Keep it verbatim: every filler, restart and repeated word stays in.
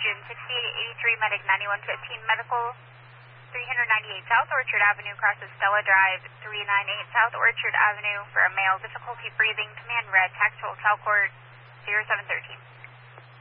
June sixty-eight eighty-three, Medic ninety-one fifteen, Medical three ninety-eight South Orchard Avenue, crosses Stella Drive, three ninety-eight South Orchard Avenue for a male, difficulty breathing, command red, tactile, Calcord zero seven thirteen.